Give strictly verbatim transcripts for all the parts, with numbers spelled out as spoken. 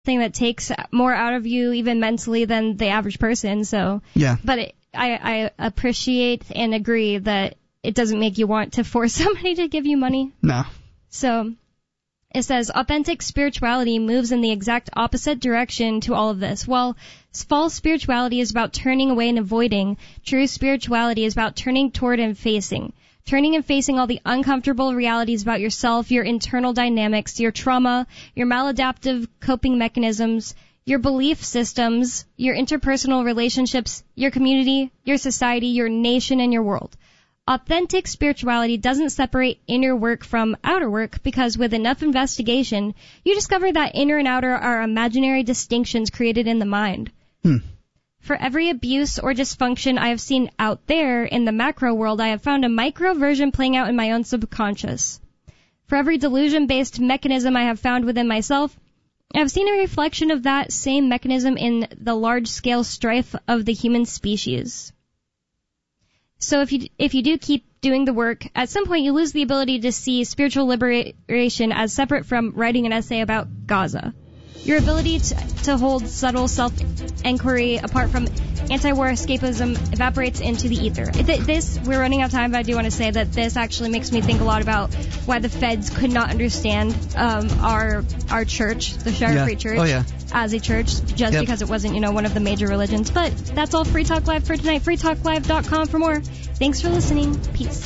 thing that takes more out of you, even mentally, than the average person. So, yeah. But it, I, I appreciate and agree that it doesn't make you want to force somebody to give you money. No. So it says, authentic spirituality moves in the exact opposite direction to all of this. While false spirituality is about turning away and avoiding, true spirituality is about turning toward and facing. Turning and facing all the uncomfortable realities about yourself, your internal dynamics, your trauma, your maladaptive coping mechanisms, your belief systems, your interpersonal relationships, your community, your society, your nation, and your world. Authentic spirituality doesn't separate inner work from outer work because with enough investigation, you discover that inner and outer are imaginary distinctions created in the mind. Hmm. For every abuse or dysfunction I have seen out there in the macro world, I have found a micro version playing out in my own subconscious. For every delusion-based mechanism I have found within myself, I have seen a reflection of that same mechanism in the large-scale strife of the human species. So if you if you do keep doing the work, at some point you lose the ability to see spiritual liberation as separate from writing an essay about Gaza. Your ability to, to hold subtle self-inquiry apart from anti-war escapism evaporates into the ether. This, we're running out of time, but I do want to say that this actually makes me think a lot about why the feds could not understand um, our our church, the Shire yeah. Free Church, oh, yeah. as a church, just yep. because it wasn't, you know, one of the major religions. But that's all Free Talk Live for tonight. free talk live dot com for more. Thanks for listening. Peace.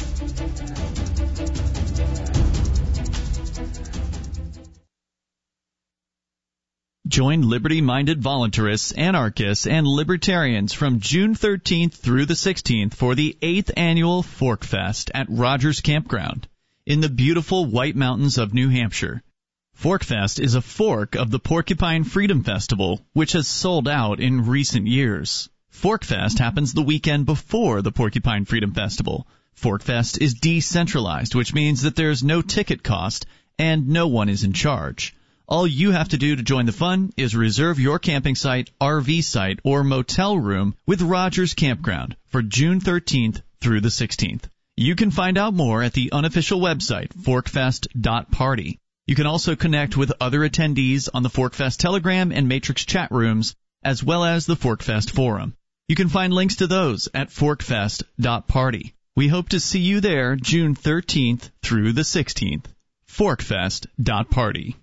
Join liberty-minded voluntarists, anarchists, and libertarians from June thirteenth through the sixteenth for the eighth Annual Fork Fest at Rogers Campground in the beautiful White Mountains of New Hampshire. Fork Fest is a fork of the Porcupine Freedom Festival, which has sold out in recent years. Fork Fest happens the weekend before the Porcupine Freedom Festival. Fork Fest is decentralized, which means that there's no ticket cost and no one is in charge. All you have to do to join the fun is reserve your camping site, R V site, or motel room with Rogers Campground for June thirteenth through the sixteenth. You can find out more at the unofficial website, fork fest dot party. You can also connect with other attendees on the ForkFest Telegram and Matrix chat rooms, as well as the ForkFest Forum. You can find links to those at fork fest dot party. We hope to see you there June thirteenth through the sixteenth. fork fest dot party.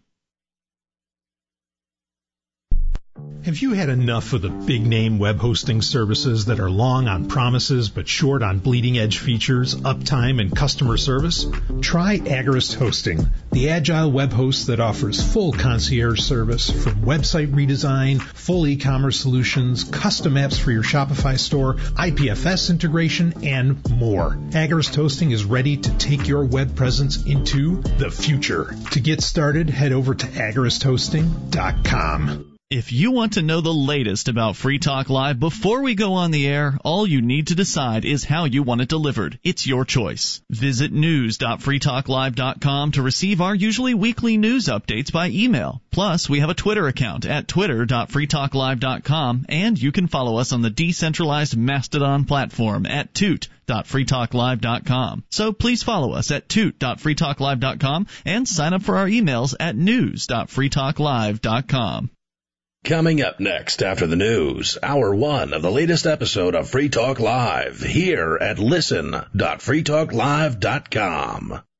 Have you had enough of the big-name web hosting services that are long on promises but short on bleeding-edge features, uptime, and customer service? Try Agorist Hosting, the agile web host that offers full concierge service from website redesign, full e-commerce solutions, custom apps for your Shopify store, I P F S integration, and more. Agorist Hosting is ready to take your web presence into the future. To get started, head over to agorist hosting dot com. If you want to know the latest about Free Talk Live before we go on the air, all you need to decide is how you want it delivered. It's your choice. Visit news dot free talk live dot com to receive our usually weekly news updates by email. Plus, we have a Twitter account at twitter dot free talk live dot com, and you can follow us on the decentralized Mastodon platform at toot dot free talk live dot com. So please follow us at toot dot free talk live dot com and sign up for our emails at news dot free talk live dot com. Coming up next after the news, hour one of the latest episode of Free Talk Live here at listen dot free talk live dot com.